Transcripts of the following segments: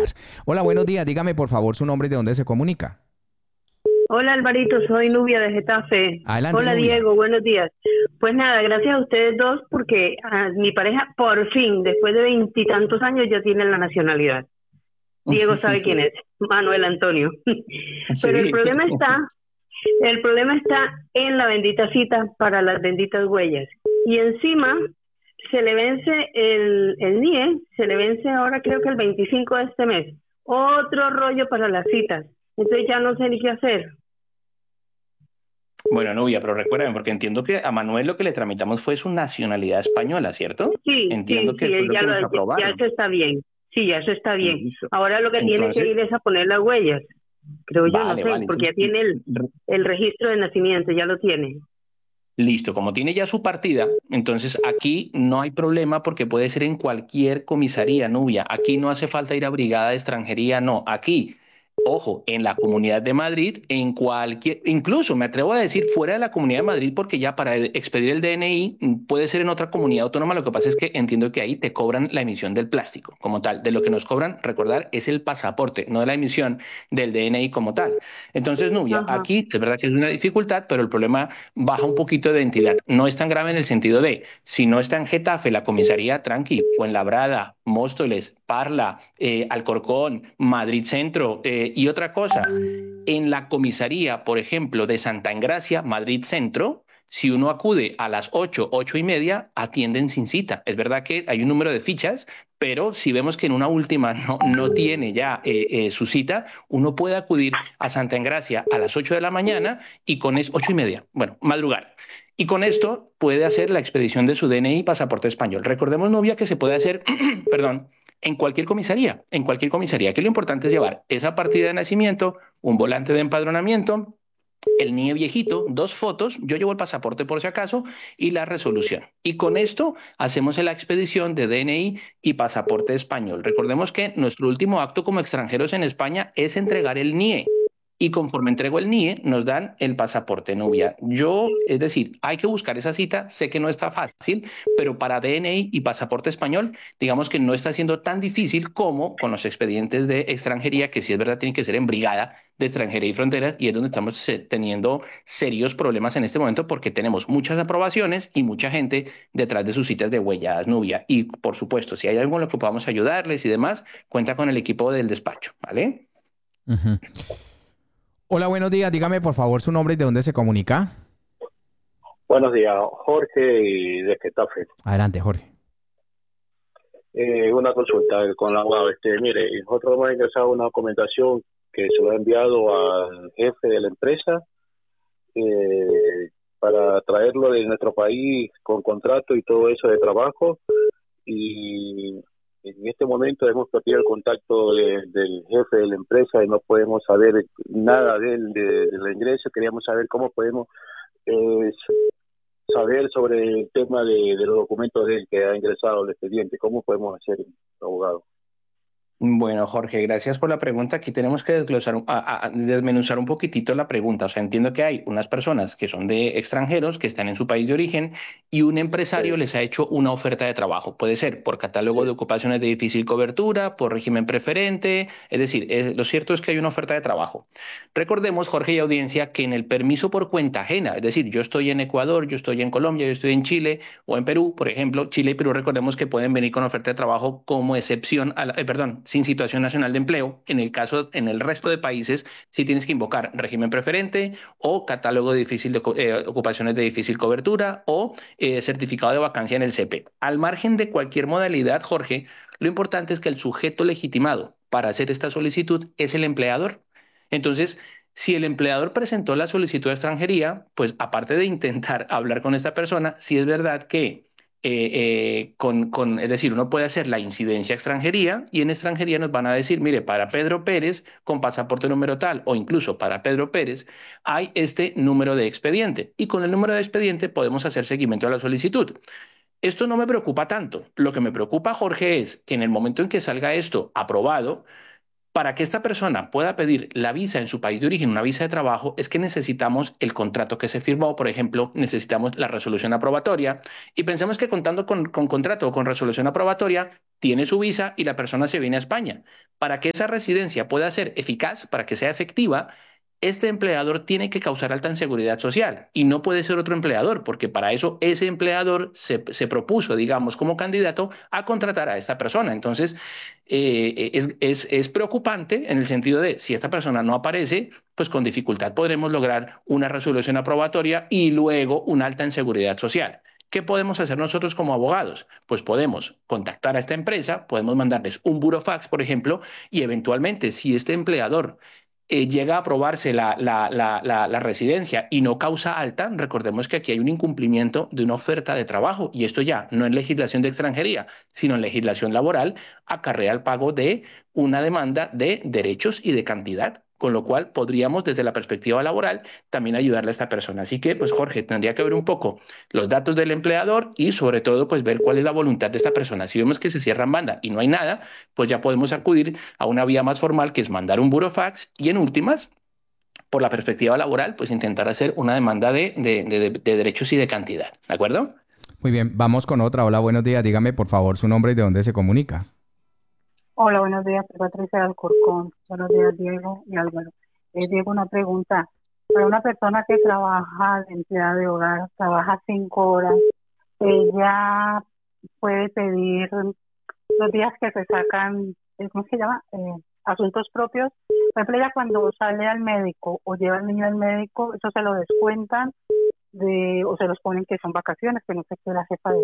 hablar. Hola, buenos días. Dígame, por favor, su nombre y de dónde se comunica. Hola Alvarito, soy Nubia de Getafe. Adelante, Hola Nubia. Diego, buenos días. Pues nada, gracias a ustedes dos porque mi pareja por fin, después de veintitantos años, ya tiene la nacionalidad. Diego sabe quién es, Manuel Antonio. Pero Sí, el problema está en la bendita cita para las benditas huellas. Y encima se le vence el NIE, se le vence ahora creo que el 25 de este mes. Otro rollo para las citas. Entonces ya no sé ni qué hacer. bueno, Nubia, pero recuerden, porque entiendo que a Manuel lo que le tramitamos fue su nacionalidad española, ¿cierto? Entiendo que fue Él lo que nos ya aprobaron. eso está bien. Sí, ya eso está bien. Listo. Ahora lo que tiene que Entonces, ir es a poner las huellas. Creo yo, no vale, sé, vale. porque ya Entonces, tiene el registro de nacimiento, ya lo tiene. listo, como tiene ya su partida, entonces aquí no hay problema porque puede ser en cualquier comisaría, Nubia. Aquí no hace falta ir a brigada de extranjería, no. Aquí, ojo, en la Comunidad de Madrid, en cualquier, incluso me atrevo a decir fuera de la Comunidad de Madrid, porque ya para expedir el DNI puede ser en otra comunidad autónoma. Lo que pasa es que entiendo que ahí te cobran la emisión del plástico como tal. De lo que nos cobran, recordar, es el pasaporte, no de la emisión del DNI como tal. Entonces, Nubia, Ajá. aquí es verdad que es una dificultad, pero el problema baja un poquito de entidad. No es tan grave en el sentido de, si no está en Getafe, la comisaría, tranqui, Fuenlabrada, Móstoles, Parla, Alcorcón, Madrid Centro y otra cosa. En la comisaría, por ejemplo, de Santa Engracia, Madrid Centro, si uno acude a las 8, 8:30, atienden sin cita. Es verdad que hay un número de fichas, pero si vemos que en una última no tiene ya su cita, uno puede acudir a Santa Engracia a las 8 de la mañana y con 8:30, bueno, madrugar. Y con esto puede hacer la expedición de su DNI y pasaporte español. Recordemos, Novia, que se puede hacer, perdón, en cualquier comisaría, en cualquier comisaría, que lo importante es llevar esa partida de nacimiento, un volante de empadronamiento, el NIE viejito, 2 fotos, yo llevo el pasaporte por si acaso y la resolución. Y con esto hacemos la expedición de DNI y pasaporte español. Recordemos que nuestro último acto como extranjeros en España es entregar el NIE. Y conforme entrego el NIE, nos dan el pasaporte, Nubia. Es decir, hay que buscar esa cita. Sé que no está fácil, pero para DNI y pasaporte español, digamos que no está siendo tan difícil como con los expedientes de extranjería, que sí es verdad, tienen que ser en brigada de extranjería y fronteras, y es donde estamos teniendo serios problemas en este momento porque tenemos muchas aprobaciones y mucha gente detrás de sus citas de huellas, Nubia. Y por supuesto, si hay algo en lo que podamos ayudarles y demás, cuenta con el equipo del despacho, ¿vale? Ujú. Hola, buenos días. Dígame, por favor, su nombre y de dónde se comunica. Buenos días, Jorge y de Getafe. Adelante, Jorge. Una consulta con la abogado. Mire, nosotros hemos ingresado una documentación que se lo ha enviado al jefe de la empresa para traerlo de nuestro país con contrato y todo eso de trabajo. Y en este momento hemos perdido el contacto del jefe de la empresa y no podemos saber nada de él, del ingreso. Queríamos saber cómo podemos eh, saber sobre el tema de los documentos de él que ha ingresado al expediente. ¿Cómo podemos hacer, abogado? Bueno, Jorge, gracias por la pregunta. Aquí tenemos que desmenuzar un poquitito la pregunta. O sea, entiendo que hay unas personas que son de extranjeros, que están en su país de origen, y un empresario Sí, les ha hecho una oferta de trabajo. Puede ser por catálogo de sí, ocupaciones de difícil cobertura, por régimen preferente. Es decir, lo cierto es que hay una oferta de trabajo. Recordemos, Jorge y audiencia, que en el permiso por cuenta ajena, es decir, yo estoy en Ecuador, yo estoy en Colombia, yo estoy en Chile o en Perú, por ejemplo, Chile y Perú, recordemos que pueden venir con oferta de trabajo como excepción perdón, sin situación nacional de empleo. En el caso, en el resto de países, sí tienes que invocar régimen preferente o catálogo de ocupaciones de difícil cobertura o certificado de vacancia en el CEPE. Al margen de cualquier modalidad, Jorge, lo importante es que el sujeto legitimado para hacer esta solicitud es el empleador. Entonces, si el empleador presentó la solicitud de extranjería, pues aparte de intentar hablar con esta persona, sí es verdad que es decir, uno puede hacer la incidencia a extranjería y en extranjería nos van a decir, mire, para Pedro Pérez con pasaporte número tal o incluso para Pedro Pérez hay este número de expediente y con el número de expediente podemos hacer seguimiento a la solicitud. Esto no me preocupa tanto. Lo que me preocupa, Jorge, es que en el momento en que salga esto aprobado, Para que esta persona pueda pedir la visa en su país de origen, una visa de trabajo, es que necesitamos el contrato que se firmó. Por ejemplo, necesitamos la resolución aprobatoria y pensemos que contando con contrato o con resolución aprobatoria, tiene su visa y la persona se viene a España. Para que esa residencia pueda ser eficaz, para que sea efectiva, este empleador tiene que causar alta inseguridad social y no puede ser otro empleador, porque para eso ese empleador se propuso, digamos, como candidato a contratar a esta persona. Entonces, es preocupante en el sentido de si esta persona no aparece, pues con dificultad podremos lograr una resolución aprobatoria y luego una alta inseguridad social. ¿Qué podemos hacer nosotros como abogados? Pues podemos contactar a esta empresa, podemos mandarles un burofax, por ejemplo, y eventualmente si este empleador llega a aprobarse la residencia y no causa alta, recordemos que aquí hay un incumplimiento de una oferta de trabajo y esto ya no en legislación de extranjería, sino en legislación laboral, acarrea el pago de una demanda de derechos y de cantidad. Con lo cual podríamos desde la perspectiva laboral también ayudarle a esta persona. Así que, pues Jorge, tendría que ver un poco los datos del empleador y sobre todo, pues ver cuál es la voluntad de esta persona. Si vemos que se cierran banda y no hay nada, pues ya podemos acudir a una vía más formal que es mandar un burofax y en últimas, por la perspectiva laboral, pues intentar hacer una demanda de derechos y de cantidad. ¿De acuerdo? Muy bien, vamos con otra. Hola, buenos días. Dígame, por favor, su nombre y de dónde se comunica. Hola, buenos días, soy Patricia Alcorcón. Buenos días, Diego y Álvaro. Diego, una pregunta. Para una persona que trabaja de empleada de hogar, trabaja 5 horas, ella puede pedir los días que se sacan, ¿cómo se llama? Asuntos propios. Por ejemplo, ella cuando sale al médico o lleva al niño al médico, eso se lo descuentan o se los ponen que son vacaciones, que no sé qué es la jefa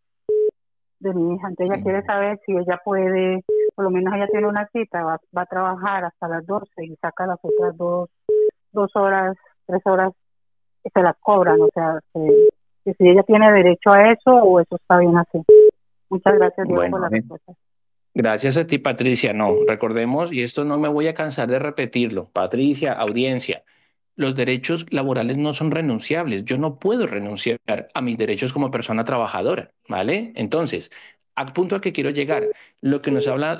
de mi hija. Entonces ella quiere saber si ella puede, por lo menos ella tiene una cita, va a trabajar hasta las 12 y saca las otras 2 horas, 3 horas, se las cobran. O sea, que si ella tiene derecho a eso o eso está bien así. Muchas gracias, Diego, por la respuesta. Gracias a ti, Patricia. No, recordemos, y esto no me voy a cansar de repetirlo, Patricia, audiencia, los derechos laborales no son renunciables. Yo no puedo renunciar a mis derechos como persona trabajadora, ¿vale? Entonces, al punto al que quiero llegar, de lo que nos habla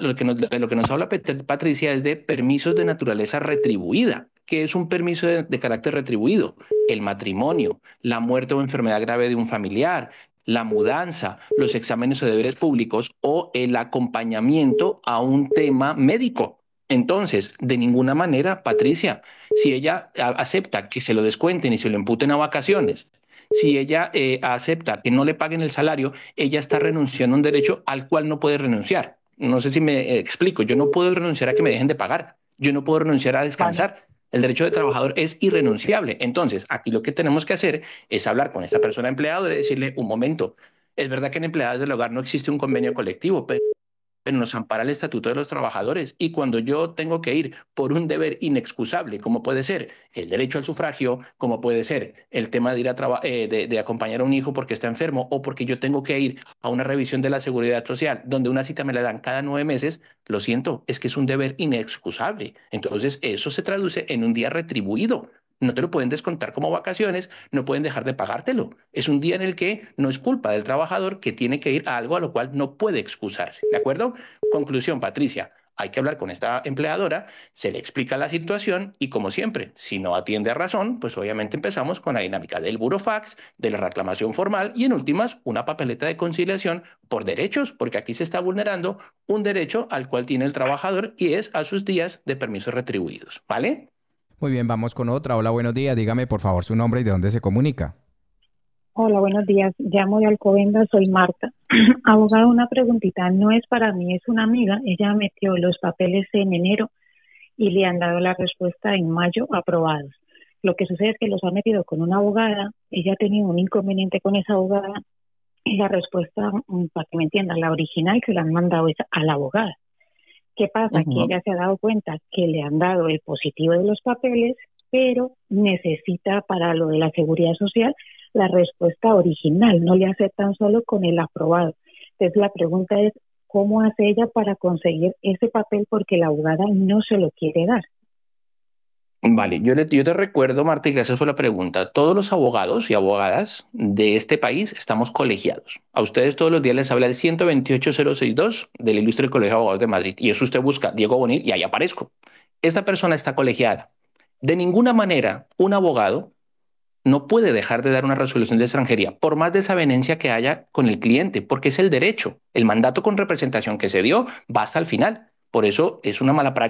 Patricia es de permisos de naturaleza retribuida. ¿Qué es un permiso de carácter retribuido? El matrimonio, la muerte o enfermedad grave de un familiar, la mudanza, los exámenes o deberes públicos o el acompañamiento a un tema médico. Entonces, de ninguna manera, Patricia, si ella acepta que se lo descuenten y se lo imputen a vacaciones, si ella acepta que no le paguen el salario, ella está renunciando a un derecho al cual no puede renunciar. No sé si me explico. Yo no puedo renunciar a que me dejen de pagar. Yo no puedo renunciar a descansar. El derecho de trabajador es irrenunciable. Entonces, aquí lo que tenemos que hacer es hablar con esta persona empleadora y decirle, un momento, es verdad que en empleadas del hogar no existe un convenio colectivo, pero nos ampara el Estatuto de los Trabajadores y cuando yo tengo que ir por un deber inexcusable, como puede ser el derecho al sufragio, como puede ser el tema de ir de acompañar a un hijo porque está enfermo o porque yo tengo que ir a una revisión de la seguridad social donde una cita me la dan cada 9 meses, lo siento, es que es un deber inexcusable. Entonces eso se traduce en un día retribuido. No te lo pueden descontar como vacaciones, no pueden dejar de pagártelo. Es un día en el que no es culpa del trabajador que tiene que ir a algo a lo cual no puede excusarse. ¿De acuerdo? Conclusión, Patricia. Hay que hablar con esta empleadora, se le explica la situación y como siempre, si no atiende a razón, pues obviamente empezamos con la dinámica del burofax, de la reclamación formal y en últimas una papeleta de conciliación por derechos, porque aquí se está vulnerando un derecho al cual tiene el trabajador y es a sus días de permisos retribuidos. ¿Vale? Muy bien, vamos con otra. Hola, buenos días. Dígame, por favor, su nombre y de dónde se comunica. Hola, buenos días. Llamo de Alcobendas, soy Marta. Abogado, una preguntita. No es para mí, es una amiga. Ella metió los papeles en enero y le han dado la respuesta en mayo aprobados. Lo que sucede es que los ha metido con una abogada. Ella ha tenido un inconveniente con esa abogada y la respuesta, para que me entiendan, la original se la han mandado a la abogada. ¿Qué pasa? Que ella se ha dado cuenta que le han dado el positivo de los papeles, pero necesita para lo de la seguridad social la respuesta original, no le aceptan solo con el aprobado. Entonces la pregunta es, ¿cómo hace ella para conseguir ese papel? Porque la abogada no se lo quiere dar. Vale, yo te recuerdo, Marta, y gracias por la pregunta. Todos los abogados y abogadas de este país estamos colegiados. A ustedes todos los días les habla el 128062 del Ilustre Colegio de Abogados de Madrid. Y eso usted busca Diego Bonil y ahí aparezco. Esta persona está colegiada. De ninguna manera un abogado no puede dejar de dar una resolución de extranjería, por más desavenencia que haya con el cliente, porque es el derecho. El mandato con representación que se dio va hasta el final. Por eso es una mala práctica